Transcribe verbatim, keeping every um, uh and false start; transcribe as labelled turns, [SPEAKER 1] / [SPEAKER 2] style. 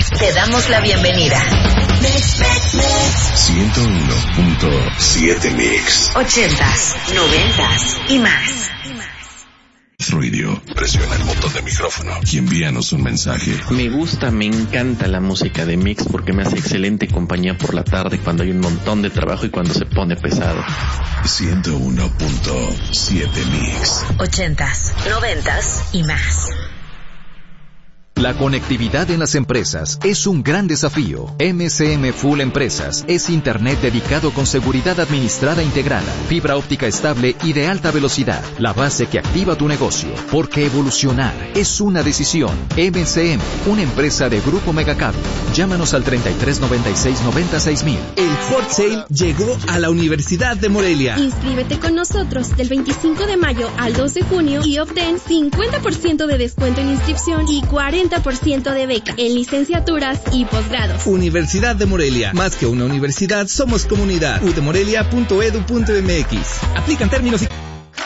[SPEAKER 1] Te damos la bienvenida.
[SPEAKER 2] ciento uno punto siete Mix.
[SPEAKER 1] Ochentas, noventas y más.
[SPEAKER 2] Radio. Presiona el botón de micrófono y envíanos un mensaje.
[SPEAKER 3] Me gusta, me encanta la música de Mix porque me hace excelente compañía por la tarde cuando hay un montón de trabajo y cuando se pone pesado.
[SPEAKER 2] ciento uno punto siete Mix.
[SPEAKER 1] Ochentas, noventas y más.
[SPEAKER 4] La conectividad en las empresas es un gran desafío. M C M Full Empresas es internet dedicado con seguridad administrada integrada, fibra óptica estable y de alta velocidad. La base que activa tu negocio, porque evolucionar es una decisión. M C M, una empresa de Grupo Megacable. Llámanos al treinta y tres noventa y seis noventa y seis mil.
[SPEAKER 5] El Hot Sale llegó a la Universidad de Morelia.
[SPEAKER 6] Inscríbete con nosotros del veinticinco de mayo al dos de junio y obtén cincuenta por ciento de descuento en inscripción y cuarenta por ciento de beca en licenciaturas y posgrados.
[SPEAKER 5] Universidad de Morelia. Más que una universidad, somos comunidad. u de morelia punto edu punto m x. Aplican términos y